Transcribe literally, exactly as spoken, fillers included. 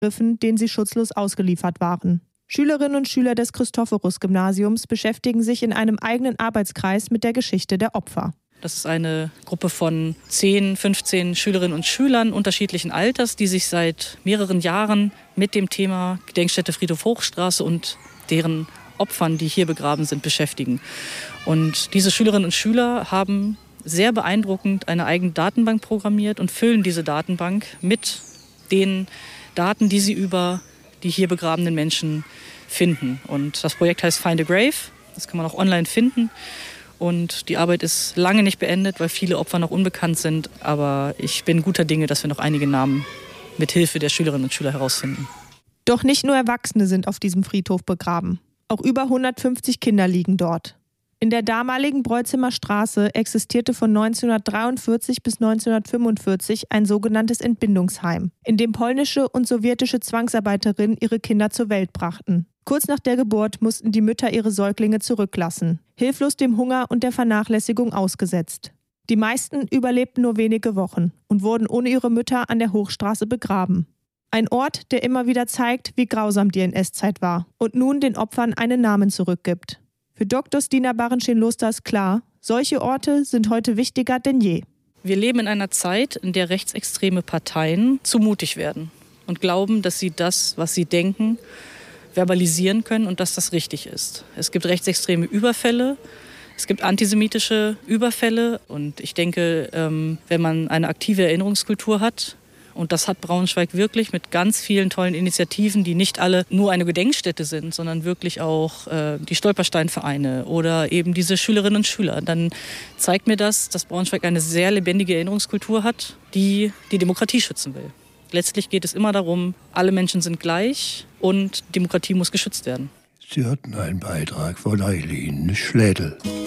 Übergriffen, denen sie schutzlos ausgeliefert waren. Schülerinnen und Schüler des Christophorus-Gymnasiums beschäftigen sich in einem eigenen Arbeitskreis mit der Geschichte der Opfer. Das ist eine Gruppe von zehn, fünfzehn Schülerinnen und Schülern unterschiedlichen Alters, die sich seit mehreren Jahren mit dem Thema Gedenkstätte Friedhof Hochstraße und deren Opfern, die hier begraben sind, beschäftigen. Und diese Schülerinnen und Schüler haben sehr beeindruckend eine eigene Datenbank programmiert und füllen diese Datenbank mit den Daten, die sie über die hier begrabenen Menschen finden. Und das Projekt heißt Find a Grave. Das kann man auch online finden. Und die Arbeit ist lange nicht beendet, weil viele Opfer noch unbekannt sind. Aber ich bin guter Dinge, dass wir noch einige Namen mit Hilfe der Schülerinnen und Schüler herausfinden. Doch nicht nur Erwachsene sind auf diesem Friedhof begraben. Auch über hundertfünfzig Kinder liegen dort. In der damaligen Breuzimer Straße existierte von neunzehnhundertdreiundvierzig bis neunzehnhundertfünfundvierzig ein sogenanntes Entbindungsheim, in dem polnische und sowjetische Zwangsarbeiterinnen ihre Kinder zur Welt brachten. Kurz nach der Geburt mussten die Mütter ihre Säuglinge zurücklassen, hilflos dem Hunger und der Vernachlässigung ausgesetzt. Die meisten überlebten nur wenige Wochen und wurden ohne ihre Mütter an der Hochstraße begraben. Ein Ort, der immer wieder zeigt, wie grausam die N S-Zeit war und nun den Opfern einen Namen zurückgibt. Für Doktor Stina Barenschin-Loster ist klar, solche Orte sind heute wichtiger denn je. Wir leben in einer Zeit, in der rechtsextreme Parteien zu mutig werden und glauben, dass sie das, was sie denken, verbalisieren können und dass das richtig ist. Es gibt rechtsextreme Überfälle, es gibt antisemitische Überfälle und ich denke, wenn man eine aktive Erinnerungskultur hat, und das hat Braunschweig wirklich mit ganz vielen tollen Initiativen, die nicht alle nur eine Gedenkstätte sind, sondern wirklich auch äh, die Stolpersteinvereine oder eben diese Schülerinnen und Schüler. Dann zeigt mir das, dass Braunschweig eine sehr lebendige Erinnerungskultur hat, die die Demokratie schützen will. Letztlich geht es immer darum, alle Menschen sind gleich und Demokratie muss geschützt werden. Sie hörten einen Beitrag von Eileen Schlädel.